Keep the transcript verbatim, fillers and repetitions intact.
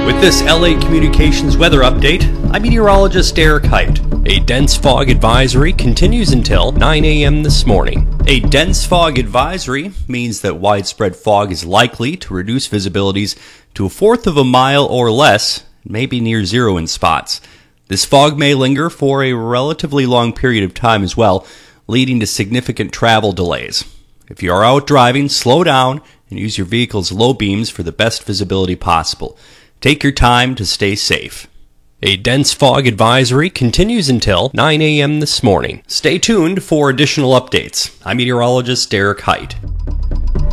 With this L A Communications weather update, I'm meteorologist Derek Height. A dense fog advisory continues until nine a m this morning. A dense fog advisory means that widespread fog is likely to reduce visibilities to a fourth of a mile or less, maybe near zero in spots. This fog may linger for a relatively long period of time as well, leading to significant travel delays. If you are out driving, slow down and use your vehicle's low beams for the best visibility possible. Take your time to stay safe. A dense fog advisory continues until nine a m this morning. Stay tuned for additional updates. I'm meteorologist Derek Height.